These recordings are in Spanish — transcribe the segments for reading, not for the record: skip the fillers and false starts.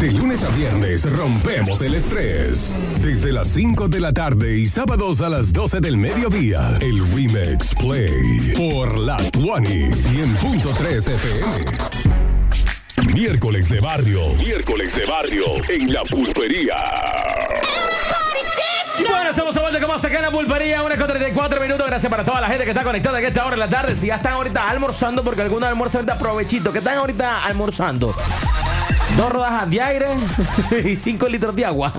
De lunes a viernes rompemos el estrés. Desde las 5 de la tarde y sábados a las 12 del mediodía. El Remix Play por la Tuani 100.3 FM. Miércoles de barrio en la pulpería. Bueno, estamos a vuelta con más acá en la pulpería, 1:34 minutos. Gracias para toda la gente que está conectada a esta hora de la tarde. Si ya están ahorita almorzando, porque algunos almuerzan ahorita provechito. ¿Qué están ahorita almorzando? 2 rodajas de aire y 5 litros de agua.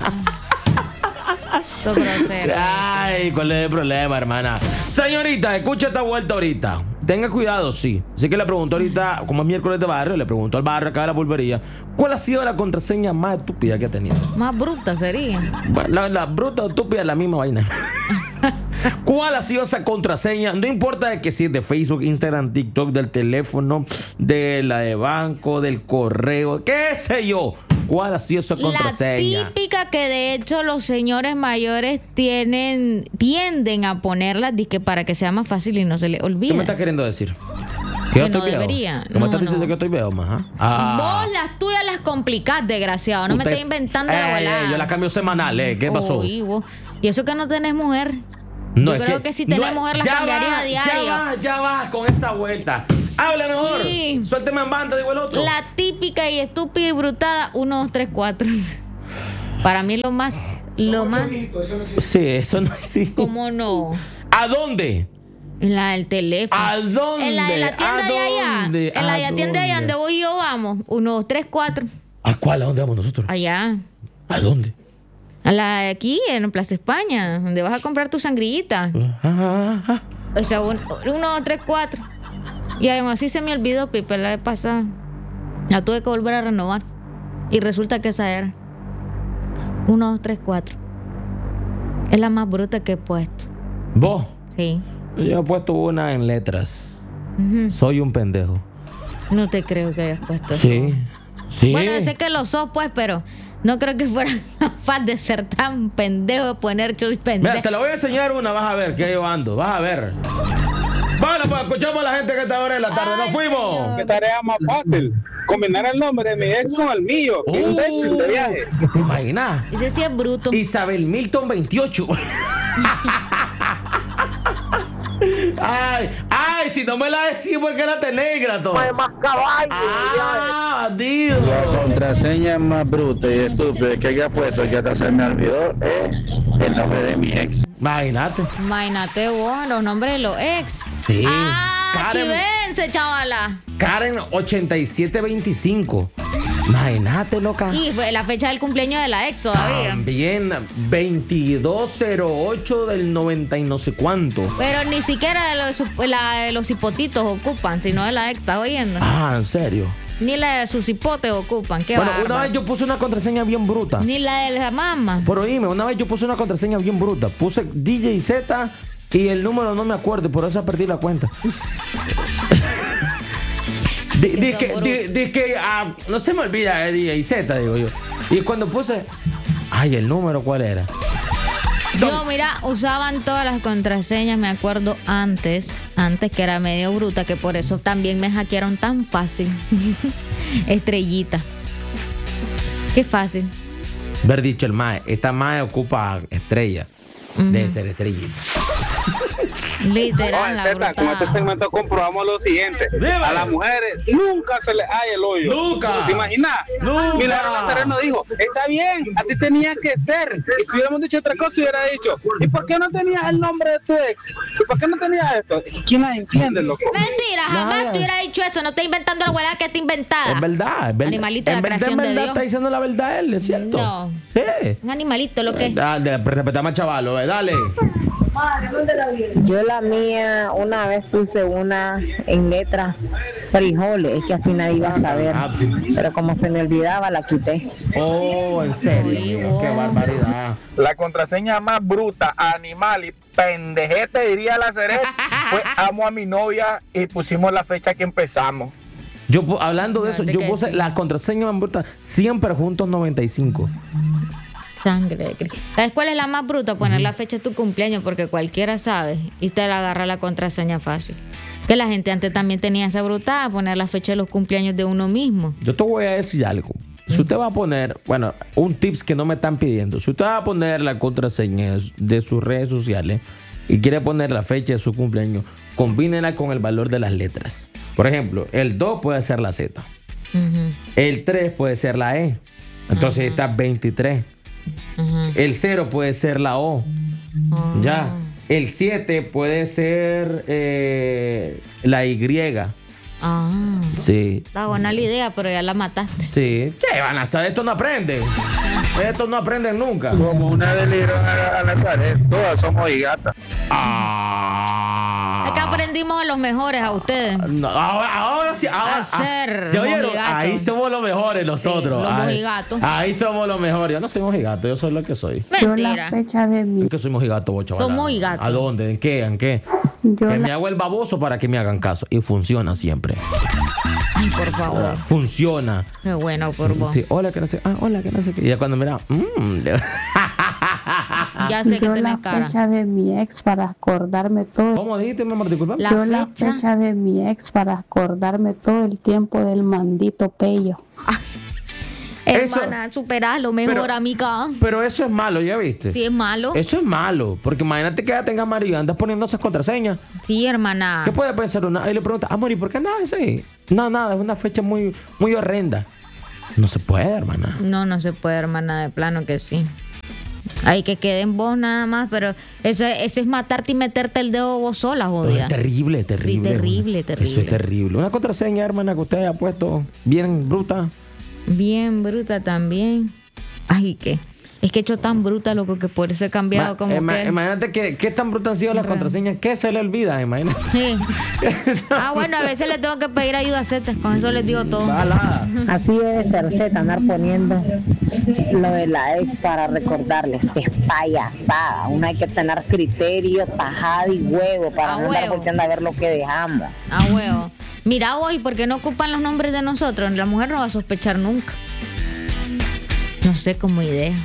Todo grosero. Ay, ¿cuál es el problema, hermana? Señorita, escucha esta vuelta ahorita. Tenga cuidado, sí. Así que le pregunto ahorita, como es miércoles de barrio, le pregunto al barrio acá de la pulpería, ¿cuál ha sido la contraseña más estúpida que ha tenido? Más bruta sería. Bueno, la bruta o estúpida es la misma vaina. ¿Cuál ha sido esa contraseña? No importa de que si es de Facebook, Instagram, TikTok, del teléfono, de la de banco, del correo, qué sé yo. ¿Cuál ha sido esa contraseña? La típica que de hecho los señores mayores tienden a ponerla para que sea más fácil y no se les olvide. ¿Qué me estás queriendo decir? Que no debería. ¿Cómo estás diciendo que yo estoy viejo, más? Vos las tuyas las complicás, desgraciado. No me estés inventando la volada. Yo la cambio semanal, ¿qué pasó? Uy, y eso que no tenés mujer. No, yo creo que si tenés mujer las cambiarías a diario. Ya va con esa vuelta. Habla mejor. Sí. Suélteme en banda, digo el otro. La típica y estúpida y brutada, 1, 2, 3, 4. Para mí lo más. Sí, eso no existe. ¿Cómo no? ¿A dónde? En la del teléfono. ¿A dónde? En la de la tienda de allá. En la de la tienda de allá donde vos y yo vamos. 1, 2, 3, 4. ¿A cuál? ¿A dónde vamos nosotros? Allá. ¿A dónde? A la de aquí, en Plaza España, donde vas a comprar tu sangrillita. O sea, 1, 2, 3, 4. Y aún así se me olvidó, Pipe, la vez pasada. La tuve que volver a renovar. Y resulta que esa era 1, 2, 3, 4. Es la más bruta que he puesto. ¿Vos? Sí. Yo he puesto una en letras. Soy un pendejo. No te creo que hayas puesto Sí. eso. Sí. Bueno, sé que lo sos, pues, pero no creo que fuera capaz de ser tan pendejo de poner soy pendejo. Mira, te la voy a enseñar una, vas a ver que yo ando, vas a ver. Bueno, pues escuchamos a la gente que está ahora en la tarde. ¡Nos fuimos! Señor. ¿Qué tarea más fácil? Combinar el nombre de mi ex con el mío. Un éxito de viaje. Imagina. Ese sí es bruto. Isabel Milton 28. Ay, si no me la decís porque la tenés, grato. Más caballo. Dios. La contraseña más bruta y estúpida que haya puesto, que hasta se me olvidó, es el nombre de mi ex. Imagínate. Imagínate vos, los nombres de los ex. Sí. Chivense, chavala. Karen 8725. Imagínate, loca. Y fue la fecha del cumpleaños de la ex todavía. También 2208 del 90 y no sé cuánto. Pero ni siquiera la de los hipotitos ocupan, sino de la ex, ¿estás oyendo? ¿En serio? Ni la de sus hipotes ocupan, qué Bueno, bárbaro. una vez yo puse una contraseña bien bruta. Ni la de la mamá. Pero oíme, una vez yo puse una contraseña bien bruta. Puse DJ Z y el número no me acuerdo, por eso perdí la cuenta. No se me olvida DJ Z, digo yo. Y cuando puse, el número, ¿cuál era? Yo, mira, usaban todas las contraseñas, me acuerdo antes que era medio bruta, que por eso también me hackearon tan fácil. Estrellita. Qué fácil. Ver dicho el mae, esta mae ocupa estrella. Debe ser estrellita. Literal, la Z, con este brutal. segmento comprobamos lo siguiente. Dígame. A las mujeres nunca se les hay el hoyo. Nunca. ¿Te imaginas? Nunca. Milagro Nazareno dijo, está bien, así tenía que ser. Y si hubiéramos dicho otra cosa, hubiera dicho, ¿y por qué no tenías el nombre de tu ex? ¿Y por qué no tenías esto? ¿Quién las entiende, loco? Mentira, jamás te hubiera dicho eso. No está inventando la hueá que está inventada. Es verdad, es verdad. Animalito de la creación de Dios. Está diciendo la verdad él, ¿es cierto? No. Sí. Un animalito, lo que. Dale, respetame al chavalo, dale. Yo la mía una vez puse una en letra frijoles, es que así nadie iba a saber. Pero como se me olvidaba, la quité. En serio, qué barbaridad. La contraseña más bruta, animal y pendejete, diría la Ceret, fue amo a mi novia y pusimos la fecha que empezamos. Yo, hablando de eso, ¿De yo qué puse sí? la contraseña más bruta, siempre juntos 95. Sangre de Cristo. ¿Sabes cuál es la más bruta? Poner la fecha de tu cumpleaños porque cualquiera sabe y te la agarra la contraseña fácil. Que la gente antes también tenía esa brutada, poner la fecha de los cumpleaños de uno mismo. Yo te voy a decir algo. Si usted va a poner, bueno, un tips que no me están pidiendo. Si usted va a poner la contraseña de sus redes sociales y quiere poner la fecha de su cumpleaños, combínela con el valor de las letras. Por ejemplo, el 2 puede ser la Z. El 3 puede ser la E. Entonces está 23. El 0 puede ser la O. Ya. El 7 puede ser la Y. Sí. Está buena la idea, pero ya la mataste. Sí. ¿Qué van a saber? Esto no aprende. Estos no aprenden nunca. Como una delirón al azar, todas somos higatas. Es que aprendimos a los mejores, a ustedes. No, ahora sí. A ser ¿te oyeron? mojigato. Ahí somos los mejores nosotros. Sí, los mojigatos. Ahí somos los mejores. Yo no soy mojigato, yo soy lo que soy. Yo la Mentira. fecha de mi... ¿En qué soy mojigato, vos, chaval? Son mojigatos. ¿A dónde? ¿En qué? ¿En qué? Yo Que me la... hago el baboso para que me hagan caso. Y funciona siempre. Ay, por favor. Funciona. Qué bueno por vos. Sí, hola, que no sé. Hola, que no sé qué. Y ya cuando me da. Ya sé que Yo tenés la cara. fecha de mi ex para acordarme todo. ¿Cómo dijiste, mi amor? Disculpa. La Yo la fecha. fecha de mi ex para acordarme todo el tiempo del maldito pello. Eso- Hermana, superalo mejor, pero- amiga. Pero eso es malo, ¿ya viste? Si es malo. Eso es malo. Porque imagínate que ya tengas marido y andas poniendo esas contraseñas. Sí, hermana. ¿Qué puede pensar una? Y le pregunta, amor, ¿y por qué andas así? No, nada, es una fecha muy, muy horrenda. No se puede, hermana. No se puede, hermana, de plano que sí. Hay que quede en vos nada más, pero eso es matarte y meterte el dedo vos sola, No, jodida. es terrible, terrible. Sí, terrible, hermana. terrible. Eso es terrible. Una contraseña, hermana, que usted haya puesto bien bruta. Bien bruta también. Ay, ¿qué? Es que he hecho tan bruta, loco, que por eso he cambiado como que... Imagínate que tan brutas han sido las contraseñas que se le olvida, imagínate. Sí. Bueno, a veces le tengo que pedir ayuda a Zetas, con eso les digo todo. Bala. Así debe ser Z, andar poniendo lo de la ex para recordarles que es payasada. Uno hay que tener criterio, tajada y huevo para A no andar huevo. volteando a ver lo que dejamos. A huevo. Mira vos, ¿y por qué no ocupan los nombres de nosotros? La mujer no va a sospechar nunca. No sé, como idea.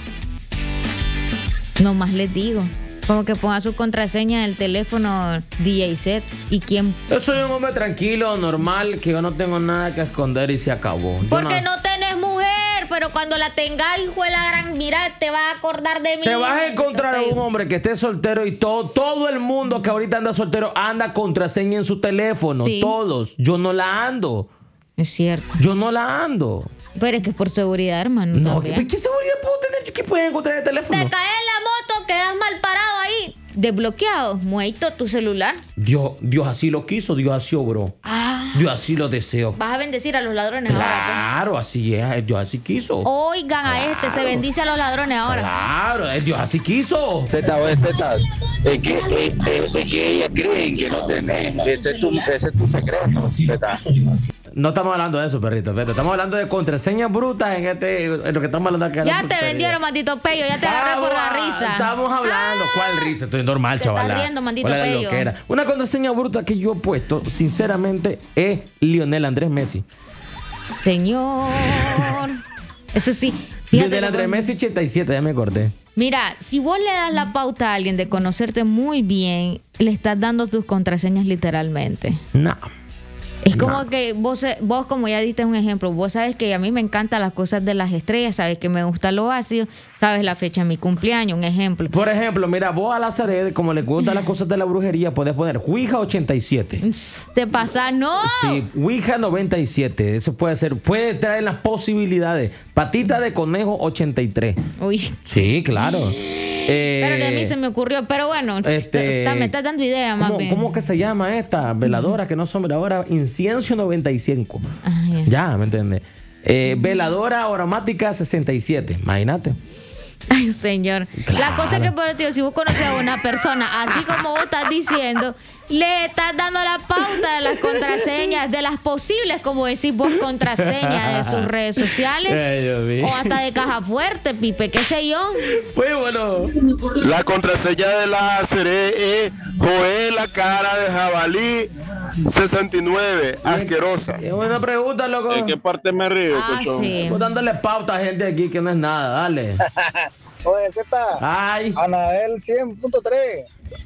Nomás les digo. Como que ponga su contraseña en el teléfono DJ Set. ¿Y quién? Yo soy un hombre tranquilo, normal, que yo no tengo nada que esconder y se acabó. Yo Porque no tenés mujer, pero cuando la tengas, hijo de la gran, mira, te vas a acordar de mí. Te vas a encontrar a un hombre que esté soltero y todo el mundo que ahorita anda soltero anda contraseña en su teléfono. Sí. Todos. Yo no la ando. Es cierto. Yo no la ando. Pero es que es por seguridad, hermano. No, también. ¿qué seguridad puedo tener? ¿Qué puedes encontrar en el teléfono? Te caes en la moto, quedas mal parado ahí. Desbloqueado. Muerto tu celular. Dios así lo quiso, Dios así obró. Dios así lo deseó. Vas a bendecir a los ladrones ahora. Claro, así es, Dios así quiso. Pues. Oigan a este, se bendice a los ladrones ahora. Claro, Dios así quiso. Z, es que ellas creen que no tenés. Ese es tu secreto, Z. No estamos hablando de eso, perrito. Fíjate, estamos hablando de contraseñas brutas en lo que estamos hablando acá. Ya te vendieron, maldito pello. Ya te agarré por la risa. Estamos hablando. ¿Cuál risa? Estoy normal, Te chaval. estás riendo, maldito pello. Una contraseña bruta que yo he puesto, sinceramente, es Lionel Andrés Messi. Señor. Eso sí. Fíjate Lionel que Andrés vos- Messi 87, ya me acordé. Mira, si vos le das la pauta a alguien de conocerte muy bien, le estás dando tus contraseñas literalmente. No. Es como que vos, como ya diste un ejemplo, vos sabes que a mí me encantan las cosas de las estrellas, sabes que me gusta lo ácido, sabes la fecha de mi cumpleaños, un ejemplo. Por ejemplo, mira, vos a Lazaret, como le gustan las cosas de la brujería, puedes poner Ouija 87. Te pasa, no. Sí, Ouija 97. Eso puede ser. Puede traer las posibilidades. Patita de conejo 83. Uy, Sí, claro. pero ni a mí se me ocurrió, pero bueno, me estás dando idea más bien. ¿Cómo que se llama esta? Veladora, que no son veladoras. Incienso 95. Ay, Ya, ¿me entiendes? Veladora aromática 67. Imagínate. Ay, señor. Claro. La cosa es que, por el tío, si vos conoces a una persona, así como vos estás diciendo, le estás dando la pauta de las contraseñas, de las posibles, como decís vos, contraseñas de sus redes sociales. Ay, Dios mío. O hasta de caja fuerte, Pipe, qué sé yo. Fue bueno. La contraseña de la serie es Joel, la cara de jabalí, 69, asquerosa. Es buena pregunta, loco. ¿En qué parte me río, Ah, cochón? sí. Estamos dándole pauta a gente aquí que no es nada, dale. Oye, Z, Ay. Anabel 100.3.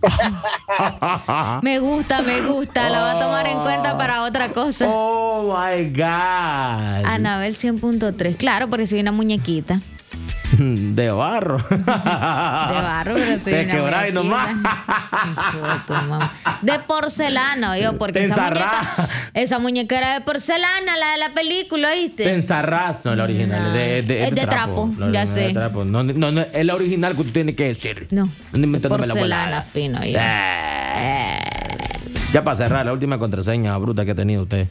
Me gusta, la voy a tomar en cuenta para otra cosa. Oh my God. Anabel 100.3, claro, porque soy una muñequita. De barro. De barro, pero soy Te una quebráis muñequita. nomás. Hijo de tu mamá. De porcelana, yo, porque Te esa muñeca era de porcelana, la de la película, ¿viste? Te ensarras. No, la original No. es de trapo, La ya original sé. es de trapo. No, es la original que tú tienes que decir. No, Ando inventándome la porcelana volada. fino, yo. Ya para cerrar, la última contraseña bruta que ha tenido usted.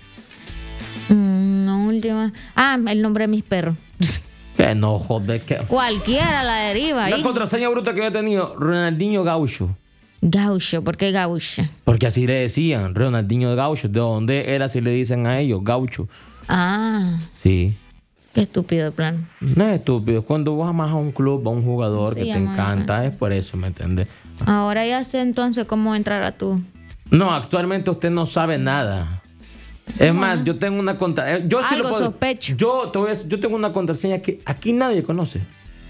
No, última. Ah, el nombre de mis perros. Que no, joder, que. Cualquiera la deriva La ahí. contraseña bruta que yo he tenido, Ronaldinho Gaucho. Gaucho, ¿por qué gaucho? Porque así le decían, Ronaldinho Gaucho. ¿De dónde era si le dicen a ellos? Gaucho. Ah, Sí. qué estúpido de plan. No es estúpido. Cuando vas más a un club, a un jugador Se que te llama encanta, es por eso, ¿me entiendes? Ahora ya sé entonces cómo entrar a tú. No, actualmente usted no sabe nada. Es más, yo tengo una contraseña. Yo sí Algo lo puedo. sospecho. Yo tengo una contraseña que aquí nadie conoce.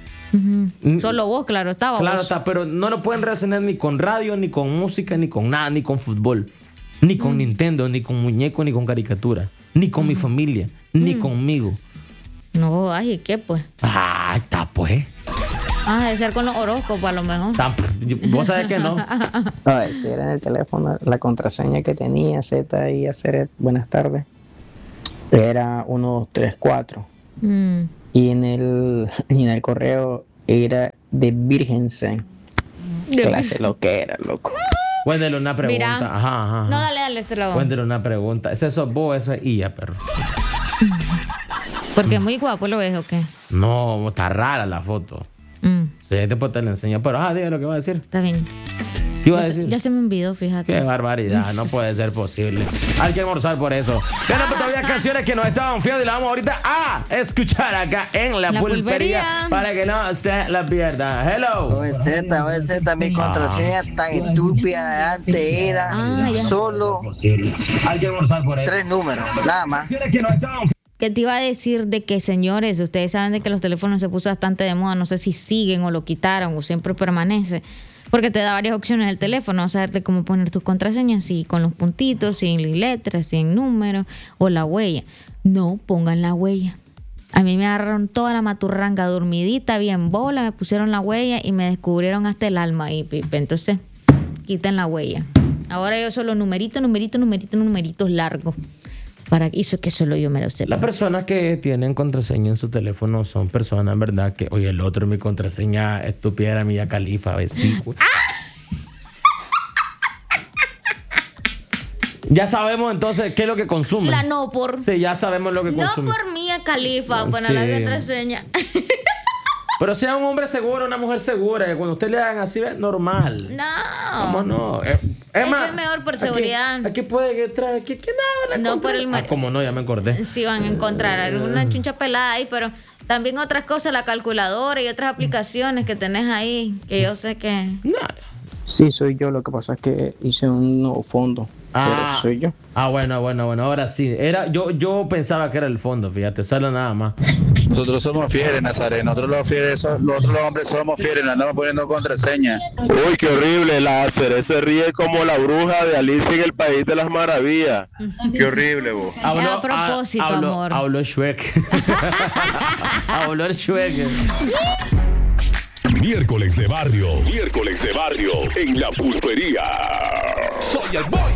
Solo vos, claro, estaba Claro vos. está, pero no lo pueden relacionar ni con radio, ni con música, ni con nada, ni con fútbol, ni con Nintendo, ni con muñeco, ni con caricatura, ni con mi familia, ni conmigo. No, ay, ¿qué pues? Ah, está pues. Ah, debe ser con los horóscopos a lo mejor. Vos sabés que no. Oye, si era en el teléfono, la contraseña que tenía Z y hacer buenas tardes era 1234. Y en el correo era de Virgensen. Clase lo que era, loco. Cuéntale una pregunta. Mira. Ajá. No, dale, se lo. Cuéntale una pregunta. ¿Ese sos vos, eso es ella, perro? Porque es muy guapo, ¿lo ves o qué? No, está rara la foto. Sí, después te la enseño. Pero, diga lo que va a decir. Está bien. ¿Qué iba a decir? Ya se me olvidó, fíjate. Qué barbaridad, no puede ser posible. Hay que almorzar por eso. Bueno, pues todavía canciones que nos estaban fiando y las vamos ahorita a escuchar acá en la pulpería para que no se la pierda. Hello. Oye, Z, mi contraseña tan estúpida de antes era solo Hay que almorzar por eso. 3 números, nada más. ¿Qué te iba a decir de que, señores, ustedes saben de que los teléfonos se puso bastante de moda? No sé si siguen o lo quitaron o siempre permanece. Porque te da varias opciones el teléfono, saberte cómo poner tus contraseñas, si con los puntitos, sin letras, sin números o la huella. No, pongan la huella. A mí me agarraron toda la maturranga dormidita, bien bola, me pusieron la huella y me descubrieron hasta el alma ahí, Pipe. Entonces, quiten la huella. Ahora yo solo numeritos largos. Para eso que solo yo me lo sepa. Las personas que tienen contraseña en su teléfono son personas, ¿verdad? Que, oye, el otro, mi contraseña estúpida era Mia Khalifa, vesícula. Ya sabemos entonces qué es lo que consumen. La no por... Sí, ya sabemos lo que consumen. No por Mia Khalifa, poner la contraseña. Pero sea un hombre seguro, una mujer segura, que cuando usted le hagan así, es normal. No. ¿Cómo no? Es más, que es mejor por seguridad. Aquí puede entrar, aquí no por el mar. ¿Cómo no? Ya me acordé. Sí, van a encontrar una chuncha pelada ahí, pero también otras cosas, la calculadora y otras aplicaciones que tenés ahí, que yo sé que... No. Sí, soy yo, lo que pasa es que hice un nuevo fondo. Pero soy yo. Bueno, ahora sí. Yo pensaba que era el fondo, fíjate, solo nada más. Nosotros somos fieles, Nazaret. Nosotros los hombres somos fieles, nos andamos poniendo contraseña. Uy, qué horrible, Láser. Se ríe como la bruja de Alicia en el País de las Maravillas. Qué horrible, vos. A propósito, amor. Habló Shrek. Habló Shrek. Miércoles de barrio en la pulpería. Soy el boy.